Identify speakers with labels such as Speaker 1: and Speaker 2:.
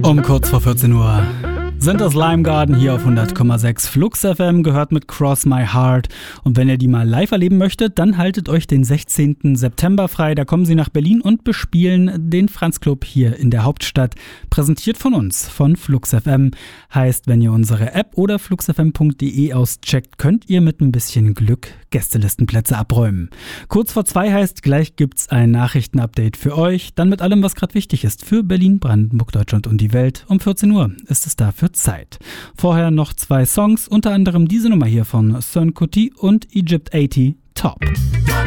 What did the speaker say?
Speaker 1: Um kurz vor 14 Uhr sind das Lime Garden hier auf 100,6 Flux FM, gehört mit Cross My Heart. Und wenn ihr die mal live erleben möchtet, dann haltet euch den 16. September frei. Da kommen sie nach Berlin und bespielen den Franz Club hier in der Hauptstadt. Präsentiert von uns, von Flux FM. Heißt, wenn ihr unsere App oder fluxfm.de auscheckt, könnt ihr mit ein bisschen Glück Gästelistenplätze abräumen. Kurz vor 2 heißt, gleich gibt's ein Nachrichtenupdate für euch. Dann mit allem, was gerade wichtig ist für Berlin, Brandenburg, Deutschland und die Welt. Um 14 Uhr ist es dafür Zeit. Vorher noch 2 Songs, unter anderem diese Nummer hier von Son Kuti und Egypt 80, Top.